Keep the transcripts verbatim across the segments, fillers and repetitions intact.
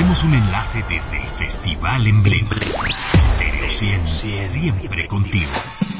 Tenemos un enlace desde el Festival Emblema. Stereo cien, siempre contigo.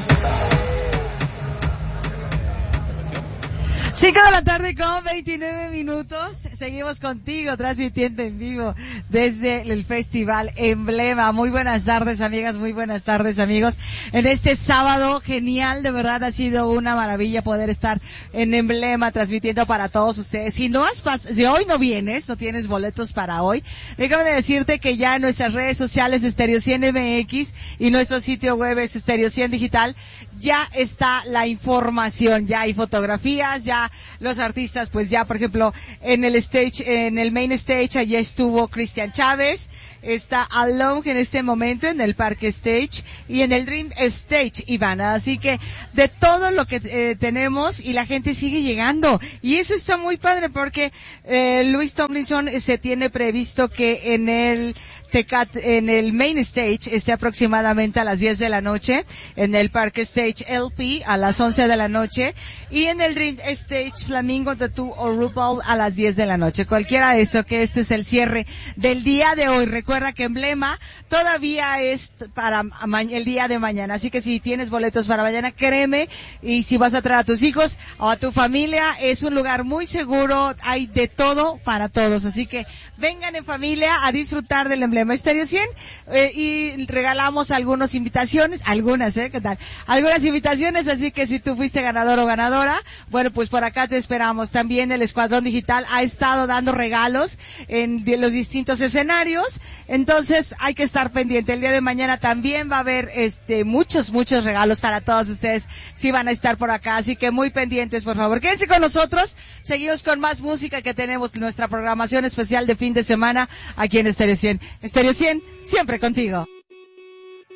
Cinco de la tarde con veintinueve minutos. Seguimos contigo, transmitiendo en vivo desde el Festival Emblema. Muy buenas tardes, amigas, muy buenas tardes, amigos. En este sábado genial, de verdad ha sido una maravilla poder estar en Emblema transmitiendo para todos ustedes. Si no has pas- si hoy no vienes, no tienes boletos para hoy, déjame decirte que ya en nuestras redes sociales Stereo cien M X y nuestro sitio web es Stereo cien Digital, ya está la información, ya hay fotografías, ya los artistas, pues ya, por ejemplo, en el stage, en el main stage, allí estuvo Cristian Chávez, está Alone en este momento en el Parque Stage y en el Dream Stage, Ivana. Así que de todo lo que eh, tenemos y la gente sigue llegando. Y eso está muy padre porque eh, Luis Tomlinson eh, se tiene previsto que en el Tecat, en el main stage esté aproximadamente a las diez de la noche, en el Parque Stage L P a las once de la noche y en el Dream Stage Flamingo, Tattoo o RuPaul a las diez de la noche. Cualquiera de esto, que este es el cierre del día de hoy. Recuerda que Emblema todavía es para el día de mañana, así que si tienes boletos para mañana, créeme, y si vas a traer a tus hijos o a tu familia, es un lugar muy seguro, hay de todo para todos, así que vengan en familia a disfrutar del Emblema Stereo cien, eh, y regalamos algunas invitaciones, algunas, eh, ¿qué tal? Algunas invitaciones, así que si tú fuiste ganador o ganadora, bueno, pues por acá te esperamos. También el Escuadrón Digital ha estado dando regalos en los distintos escenarios, entonces hay que estar pendiente. El día de mañana también va a haber este muchos, muchos regalos para todos ustedes si van a estar por acá, así que muy pendientes, por favor. Quédense con nosotros, seguimos con más música que tenemos, nuestra programación especial de fin de semana aquí en Stereo cien. Stereo cien, siempre contigo.